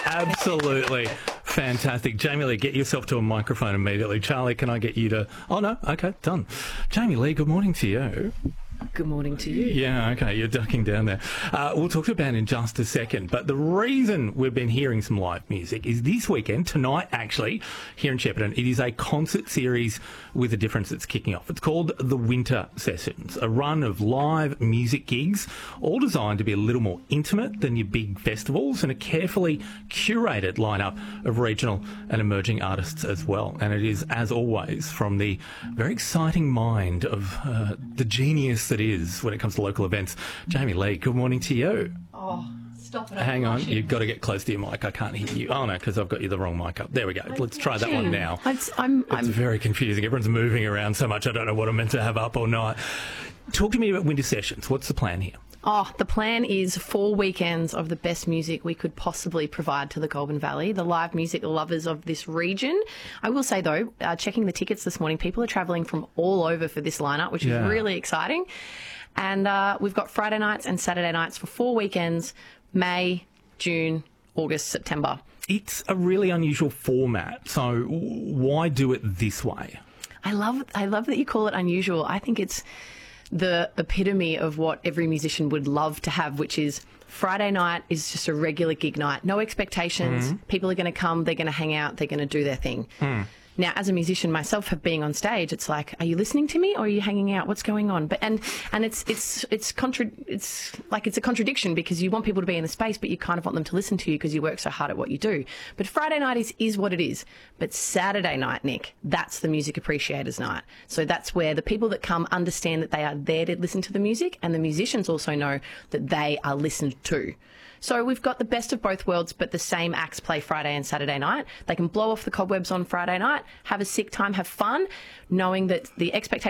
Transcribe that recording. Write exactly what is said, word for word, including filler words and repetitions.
Absolutely fantastic. Jamie Lee, get yourself to a microphone immediately. Charlie, can I get you to... Oh, no. Okay, done. Jamie Lee, good morning to you. Good morning to you. Yeah, okay, you're ducking down there. Uh, we'll talk to you about it in just a second, but the reason we've been hearing some live music is this weekend, tonight actually, here in Shepparton, it is a concert series with a difference that's kicking off. It's called The Winter Sessions, a run of live music gigs, all designed to be a little more intimate than your big festivals, and a carefully curated lineup of regional and emerging artists as well. And it is, as always, from the very exciting mind of uh, the genius that is when it comes to local events. Jamie Lee, good morning to you. Oh, stop it. Hang on, you've got to get close to your mic. I can't hear you. Oh, no, because I've got you the wrong mic up. There we go. Let's try that one now. It's, I'm, it's I'm... very confusing. Everyone's moving around so much, I don't know what I'm meant to have up or not. Talk to me about Winter Sessions. What's the plan here? Oh, the plan is four weekends of the best music we could possibly provide to the Goulburn Valley, the live music lovers of this region. I will say, though, uh, checking the tickets this morning, people are travelling from all over for this lineup, which Yeah. is really exciting. And uh, we've got Friday nights and Saturday nights for four weekends, May, June, August, September. It's a really unusual format, so why do it this way? I love, I love that you call it unusual. I think it's the epitome of what every musician would love to have, which is Friday night is just a regular gig night. No expectations. Mm. People are going to come, they're going to hang out, they're going to do their thing. Mm. Now, as a musician myself, of being on stage, it's like, are you listening to me or are you hanging out? What's going on? But and and it's it's it's contra- it's like it's a contradiction, because you want people to be in the space, but you kind of want them to listen to you because you work so hard at what you do. But Friday night is is what it is. But Saturday night, Nick, that's the music appreciators night. So that's where the people that come understand that they are there to listen to the music, and the musicians also know that they are listened to. So we've got the best of both worlds, but the same acts play Friday and Saturday night. They can blow off the cobwebs on Friday night, have a sick time, have fun, knowing that the expectation